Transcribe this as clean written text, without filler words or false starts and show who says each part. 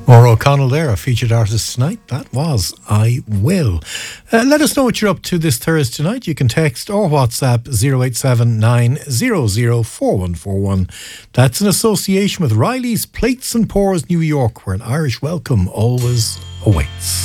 Speaker 1: Maura O'Connell there, our featured artist tonight. That was I Will. Let us know what you're up to this Thursday night. You can text or WhatsApp 0879004141. That's in association with Riley's Plates and Pours New York, where an Irish welcome always awaits.